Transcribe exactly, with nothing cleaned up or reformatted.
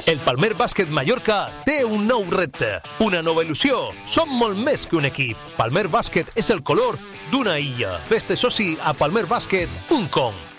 El Palmer Bàsquet Mallorca té un nou repte, una nova il·lusió. Som molt més que un equip. Palmer Bàsquet és el color d'una illa. Fes-te soci a palmer bàsquet punt com.